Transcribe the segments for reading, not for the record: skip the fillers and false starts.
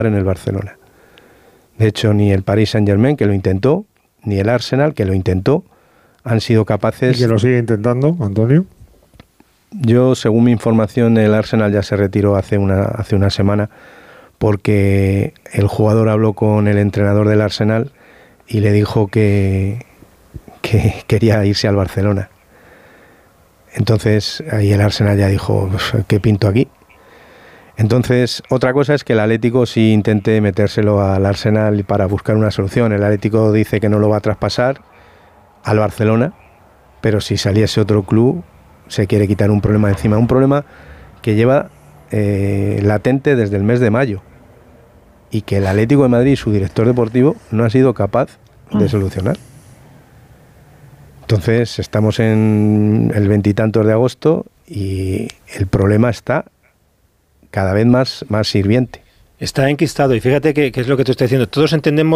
en el Barcelona. De hecho, ni el Paris Saint-Germain, que lo intentó, ni el Arsenal, que lo intentó, han sido capaces... ¿Y que lo sigue intentando, Antonio? Yo, según mi información, el Arsenal ya se retiró hace una semana, porque el jugador habló con el entrenador del Arsenal y le dijo que quería irse al Barcelona. Entonces, ahí el Arsenal ya dijo, ¿qué pinto aquí? Entonces, otra cosa es que el Atlético sí intente metérselo al Arsenal para buscar una solución. El Atlético dice que no lo va a traspasar al Barcelona, pero si saliese otro club, se quiere quitar un problema de encima. Un problema que lleva latente desde el mes de mayo y que el Atlético de Madrid y su director deportivo no ha sido capaz de solucionar. Entonces, estamos en el 20 y tantos de agosto y el problema está cada vez más hirviente. Está enquistado, y fíjate que es lo que te estoy diciendo. Todos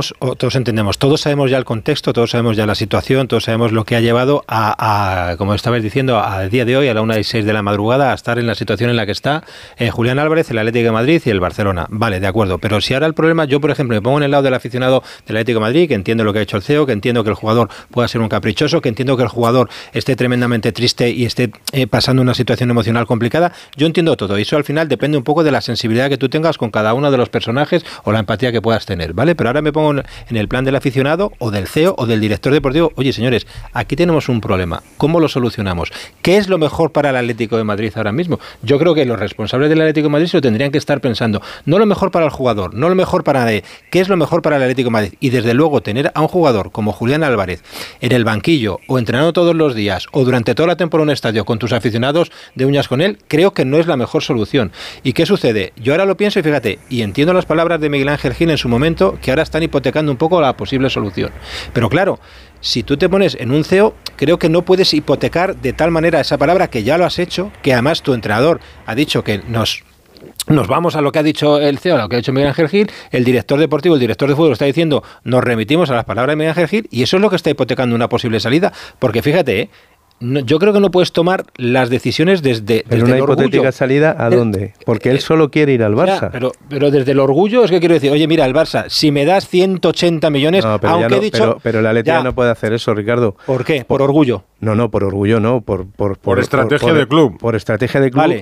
sabemos ya el contexto, todos sabemos ya la situación, todos sabemos lo que ha llevado a como estabas diciendo, al día de hoy, a la 1:06 de la madrugada, a estar en la situación en la que está Julián Álvarez, el Atlético de Madrid y el Barcelona. Vale, de acuerdo, pero si ahora el problema, yo por ejemplo me pongo en el lado del aficionado del Atlético de Madrid, que entiendo lo que ha hecho el CEO, que entiendo que el jugador pueda ser un caprichoso, que entiendo que el jugador esté tremendamente triste y esté pasando una situación emocional complicada, yo entiendo todo, y eso al final depende un poco de la sensibilidad que tú tengas con cada uno de los personajes o la empatía que puedas tener, ¿vale? Pero ahora me pongo en el plan del aficionado o del CEO o del director deportivo. Oye, señores, aquí tenemos un problema. ¿Cómo lo solucionamos? ¿Qué es lo mejor para el Atlético de Madrid ahora mismo? Yo creo que los responsables del Atlético de Madrid se lo tendrían que estar pensando. No lo mejor para el jugador, no lo mejor para nadie. ¿Qué es lo mejor para el Atlético de Madrid? Y desde luego tener a un jugador como Julián Álvarez en el banquillo o entrenando todos los días o durante toda la temporada en un estadio con tus aficionados de uñas con él, creo que no es la mejor solución. ¿Y qué sucede? Yo ahora lo pienso y fíjate, y entiendo las palabras de Miguel Ángel Gil en su momento, que ahora están hipotecando un poco la posible solución. Pero claro, si tú te pones en un CEO, creo que no puedes hipotecar de tal manera esa palabra, que ya lo has hecho, que además tu entrenador ha dicho que nos vamos a lo que ha dicho el CEO, a lo que ha dicho Miguel Ángel Gil, el director deportivo, el director de fútbol está diciendo, nos remitimos a las palabras de Miguel Ángel Gil, y eso es lo que está hipotecando una posible salida, porque fíjate, yo creo que no puedes tomar las decisiones desde una el hipotética orgullo. ¿Salida a dónde? Porque él solo quiere ir al Barça. Ya, pero desde el orgullo es que quiero decir, oye, mira, el Barça, si me das 180 millones, no, pero aunque no, he dicho... Pero el Atlético no puede hacer eso, Ricardo. ¿Por qué? ¿Por orgullo? No, por orgullo no, por estrategia de club. Por estrategia de club, vale,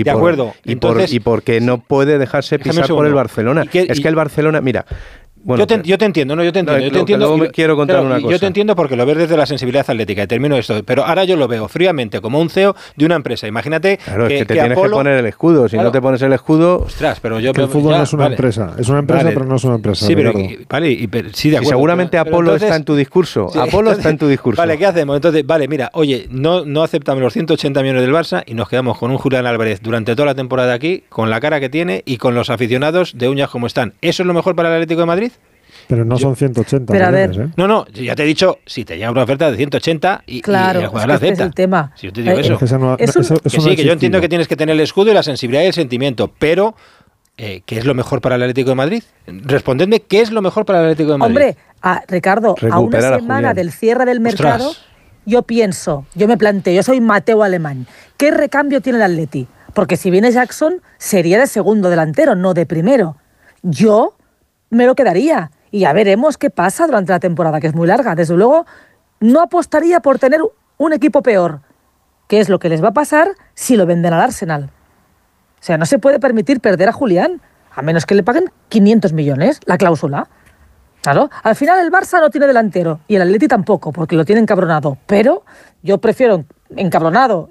y porque no puede dejarse pisar por el Barcelona. Es que el Barcelona, mira... Bueno, yo te entiendo, quiero contar una cosa. Yo te entiendo porque lo ves desde la sensibilidad atlética, y termino esto, pero ahora yo lo veo fríamente como un CEO de una empresa. Imagínate que te tienes que poner el escudo, si no te pones el escudo... Ostras, pero yo... Que el fútbol no es una empresa, es una empresa, pero no es una empresa. Sí, pero sí, de acuerdo. Y seguramente Apolo está en tu discurso. Sí, Apolo está en tu discurso. Vale, ¿qué hacemos? Entonces, vale, mira, oye, no aceptamos los 180 millones del Barça y nos quedamos con un Julián Álvarez durante toda la temporada aquí, con la cara que tiene y con los aficionados de uñas como están. ¿Eso es lo mejor para el Atlético de Madrid? Pero no son 180 pero millones, a ver, No, ya te he dicho, si te llega una oferta de 180 claro, y el jugador la acepta. Es el tema. Si yo te digo eso. Que yo entiendo que tienes que tener el escudo y la sensibilidad y el sentimiento, pero ¿qué es lo mejor para el Atlético de Madrid? Respondedme, ¿qué es lo mejor para el Atlético de Madrid? Hombre, Ricardo, a una semana del cierre del mercado, yo me planteo, yo soy Mateo Alemán, ¿qué recambio tiene el Atleti? Porque si viene Jackson, sería de segundo delantero, no de primero. Yo me lo quedaría. Y ya veremos qué pasa durante la temporada, que es muy larga. Desde luego, no apostaría por tener un equipo peor, que es lo que les va a pasar si lo venden al Arsenal. O sea, no se puede permitir perder a Julián, a menos que le paguen 500 millones, la cláusula. Claro, al final el Barça no tiene delantero, y el Atleti tampoco, porque lo tiene encabronado. Pero yo prefiero encabronado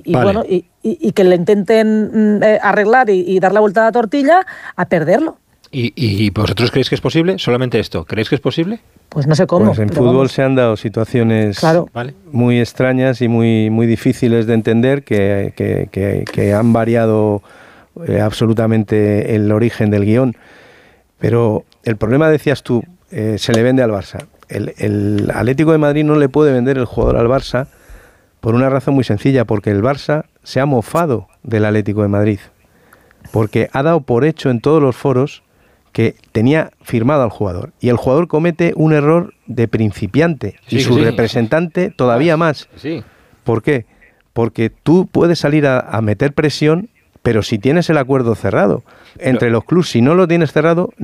y que le intenten arreglar y dar la vuelta a la tortilla a perderlo. ¿Y vosotros creéis que es posible? Solamente esto. ¿Creéis que es posible? Pues no sé cómo. Pues en fútbol se han dado situaciones muy extrañas y muy difíciles de entender que han variado absolutamente el origen del guión. Pero el problema, decías tú, se le vende al Barça. El Atlético de Madrid no le puede vender el jugador al Barça por una razón muy sencilla, porque el Barça se ha mofado del Atlético de Madrid. Porque ha dado por hecho en todos los foros que tenía firmado al jugador. Y el jugador comete un error de principiante. Y su representante todavía más. Sí. ¿Por qué? Porque tú puedes salir a meter presión, pero si tienes el acuerdo cerrado entre los clubes, si no lo tienes cerrado,